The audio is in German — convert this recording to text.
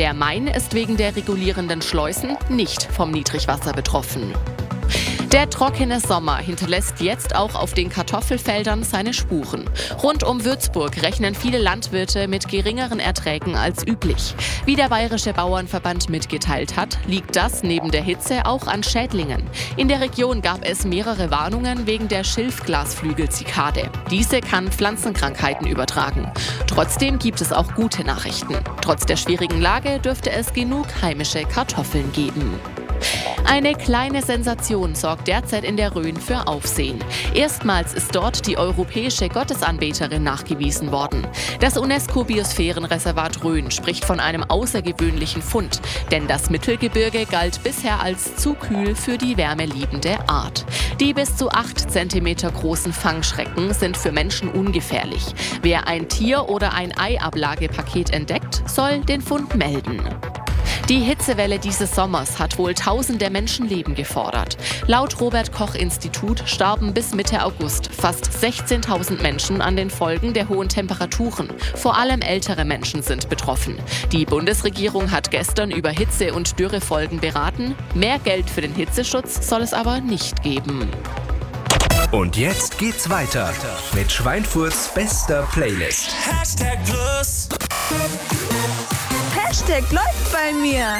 Der Main ist wegen der regulierenden Schleusen nicht vom Niedrigwasser betroffen. Der trockene Sommer hinterlässt jetzt auch auf den Kartoffelfeldern seine Spuren. Rund um Würzburg rechnen viele Landwirte mit geringeren Erträgen als üblich. Wie der Bayerische Bauernverband mitgeteilt hat, liegt das neben der Hitze auch an Schädlingen. In der Region gab es mehrere Warnungen wegen der Schilfglasflügelzikade. Diese kann Pflanzenkrankheiten übertragen. Trotzdem gibt es auch gute Nachrichten. Trotz der schwierigen Lage dürfte es genug heimische Kartoffeln geben. Eine kleine Sensation sorgt derzeit in der Rhön für Aufsehen. Erstmals ist dort die europäische Gottesanbeterin nachgewiesen worden. Das UNESCO-Biosphärenreservat Rhön spricht von einem außergewöhnlichen Fund, denn das Mittelgebirge galt bisher als zu kühl für die wärmeliebende Art. Die bis zu 8 cm großen Fangschrecken sind für Menschen ungefährlich. Wer ein Tier- oder ein Eiablagepaket entdeckt, soll den Fund melden. Die Hitzewelle dieses Sommers hat wohl tausende Menschenleben gefordert. Laut Robert-Koch-Institut starben bis Mitte August fast 16.000 Menschen an den Folgen der hohen Temperaturen. Vor allem ältere Menschen sind betroffen. Die Bundesregierung hat gestern über Hitze- und Dürrefolgen beraten. Mehr Geld für den Hitzeschutz soll es aber nicht geben. Und jetzt geht's weiter mit Schweinfurts bester Playlist. Hashtag läuft bei mir.